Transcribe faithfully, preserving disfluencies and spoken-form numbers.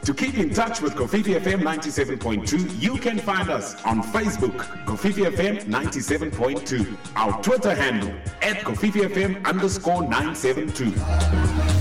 To keep in touch with Kofifi F M ninety-seven point two, you can find us on Facebook, Kofifi F M ninety-seven point two. Our Twitter handle, at Kofifi F M underscore nine seven two.